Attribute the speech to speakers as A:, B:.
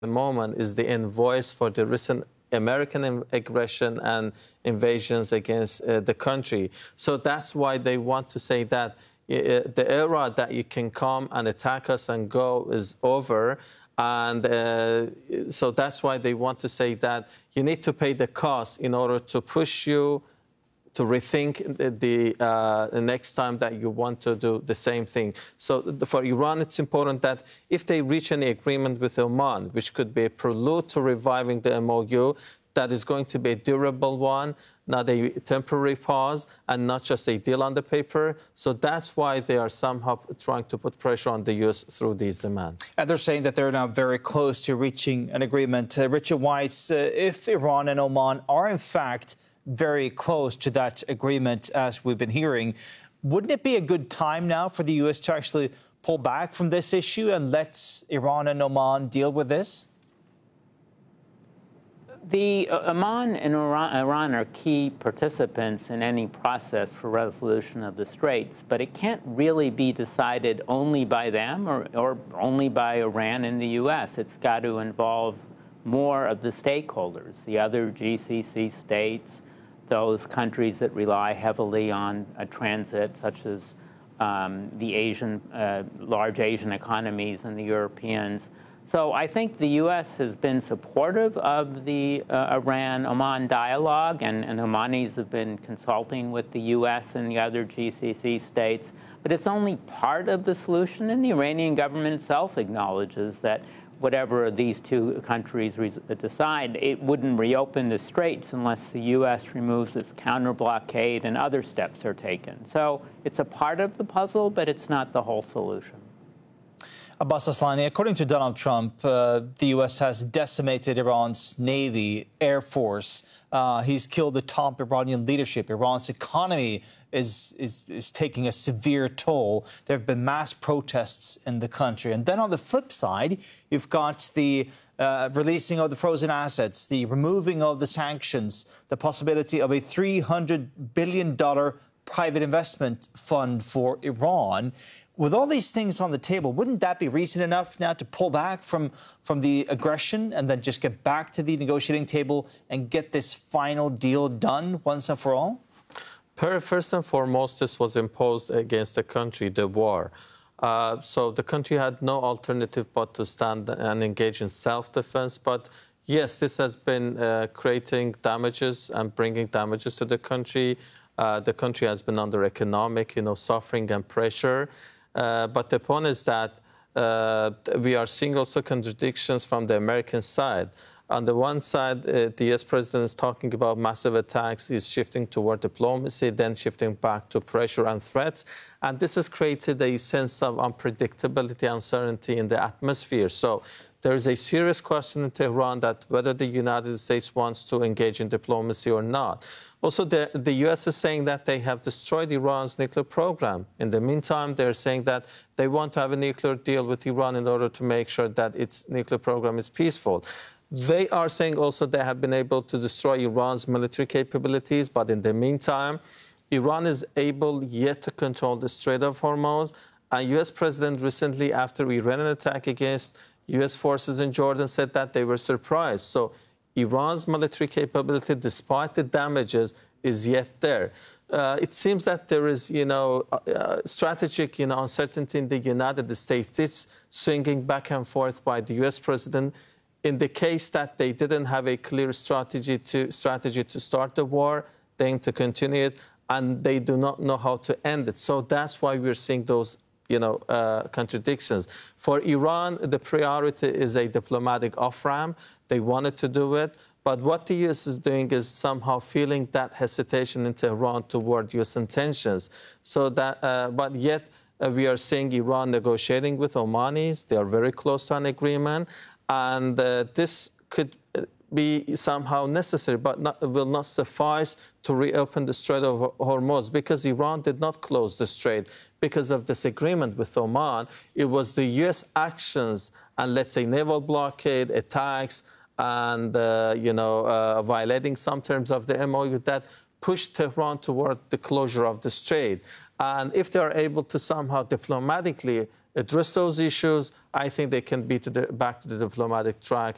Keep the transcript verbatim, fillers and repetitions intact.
A: the moment is the invoice for the recent American aggression and invasions against uh, the country. So that's why they want to say that uh, the era that you can come and attack us and go is over. And uh, so that's why they want to say that you need to pay the cost in order to push you to rethink the, the, uh, the next time that you want to do the same thing. So the, for Iran, it's important that if they reach any agreement with Oman, which could be a prelude to reviving the M O U, that is going to be a durable one, not a temporary pause, and not just a deal on the paper. So that's why they are somehow trying to put pressure on the U S through these demands.
B: And they're saying that they're now very close to reaching an agreement. Uh, Richard Weitz, uh, if Iran and Oman are in fact very close to that agreement, as we've been hearing, wouldn't it be a good time now for the U S to actually pull back from this issue and let Iran and Oman deal with this?
C: The uh, Oman and Iran, Iran are key participants in any process for resolution of the Straits, but it can't really be decided only by them or, or only by Iran and the U S. It's got to involve more of the stakeholders, the other G C C states, those countries that rely heavily on a transit, such as um, the Asian, uh, large Asian economies and the Europeans. So I think the U S has been supportive of the uh, Iran-Oman dialogue, and, and Omanis have been consulting with the U S and the other G C C states. But it's only part of the solution, and the Iranian government itself acknowledges that whatever these two countries decide, it wouldn't reopen the Straits unless the U S removes its counter-blockade and other steps are taken. So it's a part of the puzzle, but it's not the whole solution.
B: Abbas Aslani, according to Donald Trump, uh, the U S has decimated Iran's Navy, Air Force. Uh, he's killed the top Iranian leadership. Iran's economy is, is, is taking a severe toll. There have been mass protests in the country. And then on the flip side, you've got the uh, releasing of the frozen assets, the removing of the sanctions, the possibility of a three hundred billion dollars private investment fund for Iran. With all these things on the table, wouldn't that be reason enough now to pull back from, from the aggression and then just get back to the negotiating table and get this final deal done once and for all?
A: First and foremost, this was imposed against the country, the war. Uh, so the country had no alternative but to stand and engage in self-defense. But yes, this has been uh, creating damages and bringing damages to the country. Uh, the country has been under economic, you know, suffering and pressure. Uh, but the point is that uh, we are seeing also contradictions from the American side. On the one side, uh, the U S president is talking about massive attacks, he's shifting toward diplomacy, then shifting back to pressure and threats. And this has created a sense of unpredictability, uncertainty in the atmosphere. So there is a serious question in Tehran that whether the United States wants to engage in diplomacy or not. Also, the, the U S is saying that they have destroyed Iran's nuclear program. In the meantime, they're saying that they want to have a nuclear deal with Iran in order to make sure that its nuclear program is peaceful. They are saying also they have been able to destroy Iran's military capabilities, but in the meantime, Iran is able yet to control the Strait of Hormuz. And U S president recently, after we ran an attack against U S forces in Jordan, said that they were surprised. So Iran's military capability, despite the damages, is yet there. Uh, it seems that there is, you know, uh, strategic, you know, uncertainty in the United States. It's swinging back and forth by the U S president. In the case that they didn't have a clear strategy to strategy to start the war, they aim to continue it, and they do not know how to end it. So that's why we're seeing those, you know, uh, contradictions. For Iran, the priority is a diplomatic off-ramp. They wanted to do it. But what the U S is doing is somehow feeling that hesitation in Tehran toward U S intentions. So that, uh, but yet uh, we are seeing Iran negotiating with Omanis. They are very close to an agreement. And uh, this could be somehow necessary, but not, will not suffice to reopen the Strait of Hormuz, because Iran did not close the strait because of this agreement with Oman. It was the U S actions and, let's say, naval blockade, attacks, and, uh, you know, uh, violating some terms of the M O U that pushed Tehran toward the closure of the strait. And if they are able to somehow diplomatically address those issues, I think they can be to the, back to the diplomatic track